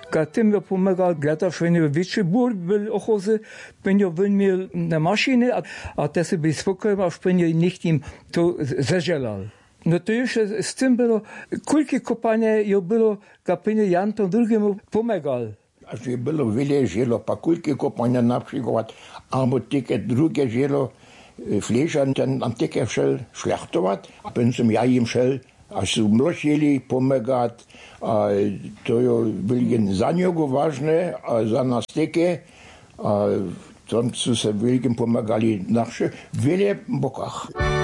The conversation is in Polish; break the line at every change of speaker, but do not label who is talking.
Tym ja pomagal gleda, że nie większy bór był ochozy, będzie on miał na maszyny, a te sobie spokojnie, aż będzie nikt im to zażelał. No to jeszcze z tym było, kulki kopanie jo było, kapenie Jan to drugiemu pomagal.
Że było wiele żelo, pa kulki kopania na przykład, albo takie drugie żelo, Fleischer ten antike šel šlechtovat, pen sem ja jim šel, a so mločili pomagat, a to je bilo za njego važne, a za nas teke, a tam so se veliko pomagali naše, vele bokah.